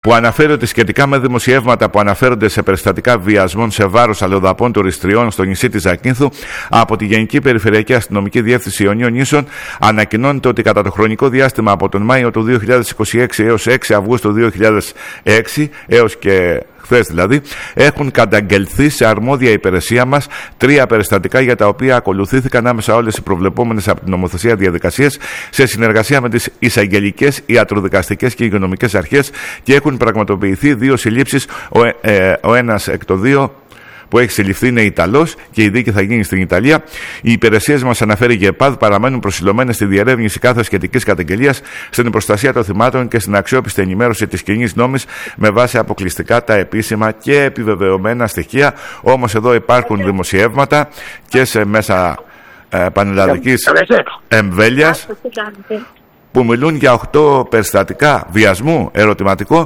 που αναφέρει ότι σχετικά με δημοσιεύματα που αναφέρονται σε περιστατικά βιασμών σε βάρος αλλοδαπών τουριστριών στο νησί της Ζακίνθου από τη Γενική Περιφερειακή Αστυνομική Διεύθυνση Ιωνίων Νήσων, ανακοινώνεται ότι κατά το χρονικό διάστημα από τον Μάιο του 2026 έως 6 Αυγούστου 2006, έως και χθες δηλαδή, έχουν καταγγελθεί σε αρμόδια υπηρεσία μας 3 περιστατικά για τα οποία ακολουθήθηκαν άμεσα όλες οι προβλεπόμενες από την νομοθεσία διαδικασίες σε συνεργασία με τις εισαγγελικές, ιατροδικαστικές και υγειονομικές αρχές και έχουν πραγματοποιηθεί 2 συλλήψεις, ο ένας εκ των 2 που έχει συλληφθεί είναι Ιταλός και η δίκη θα γίνει στην Ιταλία. Οι υπηρεσίες μας, αναφέρει η ΕΠΑΔ, παραμένουν προσιλωμένες στη διερεύνηση κάθε σχετικής καταγγελίας, στην προστασία των θυμάτων και στην αξιόπιστη ενημέρωση της κοινής νόμης με βάση αποκλειστικά τα επίσημα και επιβεβαιωμένα στοιχεία. Όμως εδώ υπάρχουν δημοσιεύματα και σε μέσα πανελλαδικής εμβέλειας που μιλούν για 8 περιστατικά βιασμού, ερωτηματικό,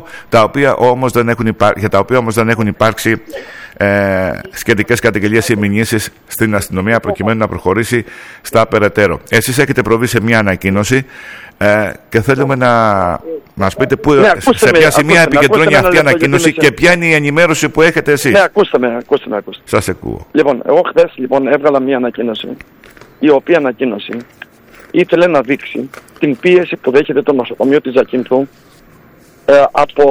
για τα οποία όμως δεν έχουν υπάρξει σχετικές καταγγελίες ή μηνύσεις στην αστυνομία προκειμένου να προχωρήσει στα περαιτέρω. Εσείς έχετε προβεί σε μια ανακοίνωση και θέλουμε να μας πείτε σε ποια σημεία επικεντρώνει αυτή η ανακοίνωση και ποια είναι η ενημέρωση που έχετε εσείς. Ναι, ακούστε με. Σας ακούω. Λοιπόν, εγώ χθες έβγαλα μια ανακοίνωση, η οποία ανακοίνωση ήθελε να δείξει την πίεση που δέχεται το νοσοκομείο της Ζακίνθου από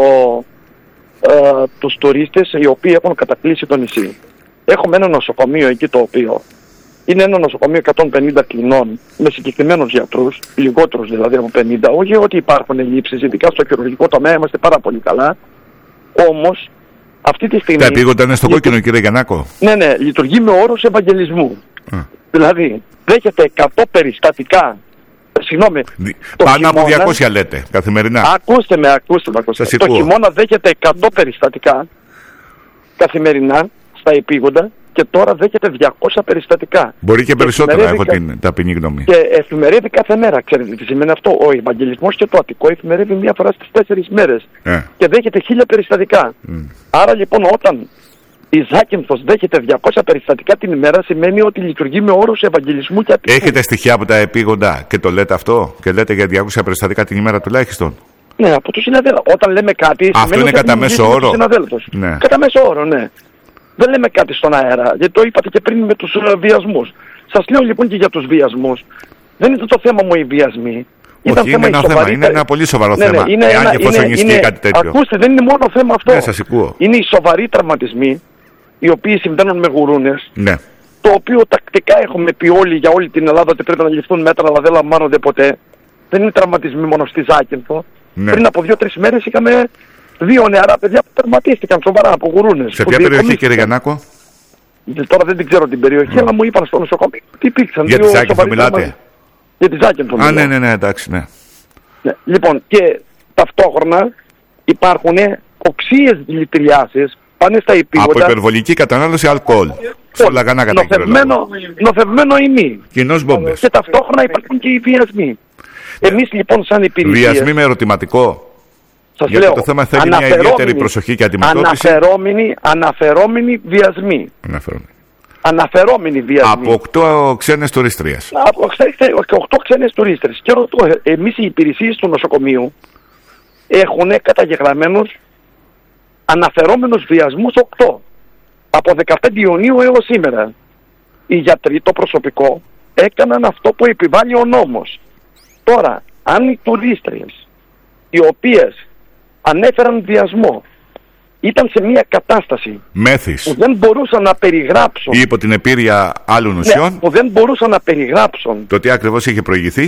τους τουρίστες οι οποίοι έχουν κατακλείσει το νησί. Έχουμε ένα νοσοκομείο εκεί, το οποίο είναι ένα νοσοκομείο 150 κλινών με συγκεκριμένους γιατρούς, λιγότερους δηλαδή από 50. Όχι ότι υπάρχουν ελλείψεις, ειδικά στο χειρουργικό τομέα είμαστε πάρα πολύ καλά. Όμως αυτή τη στιγμή. Τα επίγοντα είναι στο κόκκινο, κύριε Γιαννάκο. Ναι, λειτουργεί με όρους ευαγγελισμού. Δηλαδή δέχεται 100 περιστατικά. Συγγνώμη. Πάνω από 200 λέτε καθημερινά. Ακούστε με. Το χειμώνα δέχεται 100 περιστατικά καθημερινά στα επίγοντα και τώρα δέχεται 200 περιστατικά. Μπορεί και περισσότερα, έχω την ταπεινή γνώμη. Και εφημερεύει κάθε μέρα. Ξέρετε τι σημαίνει αυτό? Ο Ευαγγελισμός και το Αττικό εφημερεύει μία φορά στις 4 μέρες. Και δέχεται 1000 περιστατικά. Άρα λοιπόν, όταν η Ζάκυνθος δέχεται 200 περιστατικά την ημέρα, σημαίνει ότι λειτουργεί με όρους ευαγγελισμού και αττικού. Έχετε στοιχεία από τα επίγοντα και το λέτε αυτό? Και λέτε για 200 περιστατικά την ημέρα τουλάχιστον? Ναι, από τους συναδέλφους. Όταν λέμε κάτι. Αυτό είναι κατά μέσο όρο. Ναι. Κατά μέσο όρο, ναι. Δεν λέμε κάτι στον αέρα. Γιατί το είπατε και πριν με τους βιασμούς. Σας λέω λοιπόν και για τους βιασμούς. Δεν είναι το θέμα μου οι βιασμοί. Όχι, είναι ένα θέμα. Είναι ένα πολύ σοβαρό θέμα. Εάν και εφόσον ισχύει κάτι τέτοιο. Ακούστε, δεν είναι μόνο θέμα αυτό. Ναι, σας ακούω. Είναι οι σοβαροί τραυματισμοί, οι οποίοι συμβαίνουν με γουρούνες. Ναι. Το οποίο τακτικά έχουμε πει όλοι για όλη την Ελλάδα ότι πρέπει να ληφθούν μέτρα, αλλά δεν λαμβάνονται ποτέ. Δεν είναι τραυματισμοί μόνο στη Ζάκυνθο. Ναι. Πριν από 2-3 μέρες είχαμε 2 νεαρά παιδιά που τραυματίστηκαν σοβαρά από γουρούνες. Σε ποια περιοχή, κύριε Γιαννάκο? Τώρα δεν την ξέρω την περιοχή, αλλά μου είπαν στο νοσοκομείο ότι υπήρξαν. Για τη Ζάκυνθο μιλάτε? Για τη Ζάκυνθο. Ναι, εντάξει, ναι. Λοιπόν, και ταυτόχρονα υπάρχουν οξύες δηλητηριάσεις, πάνε στα επίγοντα. Από υπερβολική κατανάλωση αλκοόλ. Φολαγανά κατά κύριο λόγο. Νοθευμένο ημί. Κοινώς μπόμπες. Και ταυτόχρονα υπάρχουν και οι βιασμοί. Εμείς λοιπόν σαν υπηρεσία. Βιασμοί με ερωτηματικό. Σας γιατί λέω, το θέμα θέλει μια ιδιαίτερη προσοχή και αντιμετώπιση. Αναφερόμενοι βιασμοί. Αναφερόμενοι βιασμοί. Από 8 ξένες τουρίστριες. Από 8 ξένες τουρίστριες. Και ρωτώ, εμείς οι υπηρεσίες του νοσοκομείου έχουν καταγεγραμμένους αναφερόμενους βιασμούς 8. Από 15 Ιουνίου έως σήμερα. Οι γιατροί, το προσωπικό, έκαναν αυτό που επιβάλλει ο νόμος. Τώρα, αν οι τουρίστριες, οι οποίες ανέφεραν βιασμό, ήταν σε μια κατάσταση μέθης που δεν μπορούσαν να περιγράψουν ή υπό την επίρρεια άλλων ουσιών, ναι, που δεν μπορούσαν να περιγράψουν το τι ακριβώς είχε προηγηθεί,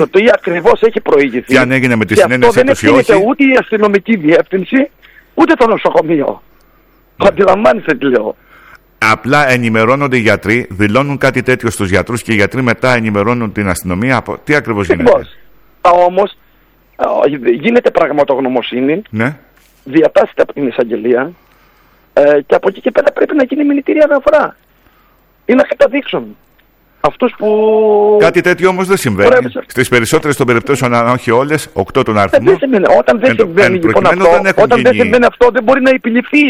τι αν έγινε με τη συνένεση τους ή όχι. Αυτό δεν ευθύνεται ούτε η αστυνομική διεύθυνση ούτε το νοσοκομείο. Το αντιλαμβάνεστε τι λέω? Απλά ενημερώνονται οι γιατροί, δηλώνουν κάτι τέτοιο στους γιατρούς και οι γιατροί μετά ενημερώνουν την αστυνομία. Τι ακριβώς γίνεται? Όμως γίνεται πραγματογνωμοσύνη, ναι, διατάσσεται από την εισαγγελία και από εκεί και πέρα πρέπει να γίνει μηνυτήρια αναφορά ή να καταδείξουν αυτούς που... Κάτι τέτοιο όμως δεν συμβαίνει. Στις περισσότερες των περιπτώσεων, αν όχι όλες, 8 τον αριθμό. Όταν δεν συμβαίνει λοιπόν αυτό, δεν συμβαίνει αυτό, δεν μπορεί να επιληφθεί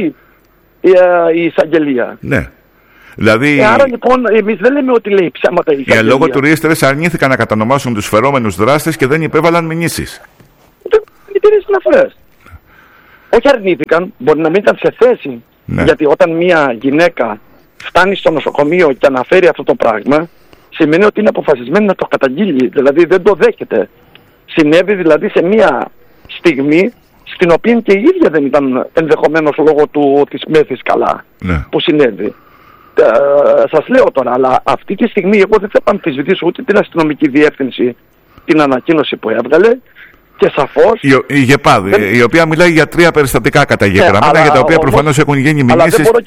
η εισαγγελία. Ναι. Δηλαδή, άρα λοιπόν εμείς δεν λέμε ότι λέει ψέματα η εισαγγελία. Οι λόγω τουρίστες αρνήθηκαν να κατανομάσουν τους φερόμενους δράστες και δεν υπέβαλαν μηνύσεις. Μηνυτήριες αναφορές. όχι αρνήθηκαν, μπορεί να μην ήταν σε θέση. Ναι. Γιατί όταν μια γυναίκα φτάνει στο νοσοκομείο και αναφέρει αυτό το πράγμα, σημαίνει ότι είναι αποφασισμένη να το καταγγείλει, δηλαδή δεν το δέχεται. Συνέβη δηλαδή σε μια στιγμή στην οποία και η ίδια δεν ήταν ενδεχομένως λόγω της μέθης καλά, Ναι. που συνέβη. Σας λέω τώρα, αλλά αυτή τη στιγμή εγώ δεν θα αμφισβητήσω ούτε την αστυνομική διεύθυνση, την ανακοίνωση που έβγαλε, και σαφώς Η ΓΕΠΑΔ, η οποία μιλάει για 3 περιστατικά καταγεγραμμένα, για τα οποία προφανώς έχουν γίνει μηνύσεις.